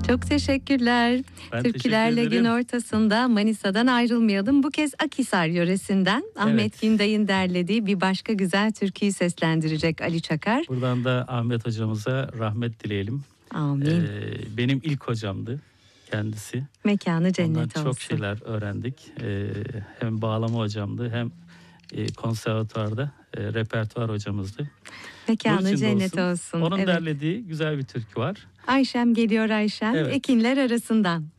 Çok teşekkürler. Ben Türkülerle teşekkür gün ederim. ortasında Manisa'dan ayrılmayalım. Bu kez Akhisar yöresinden Ahmet Günday'ın derlediği bir başka güzel türküyü seslendirecek Ali Çakar. Buradan da Ahmet hocamıza rahmet dileyelim. Amin. Benim ilk hocamdı kendisi. Mekanı cennet Ondan olsun. çok şeyler öğrendik. Hem bağlama hocamdı hem konservatuvarda repertuar hocamızdı. Mekanı cennet olsun. Onun Evet. derlediği güzel bir türkü var. Ayşem geliyor Ayşem. Evet. Ekinler arasından.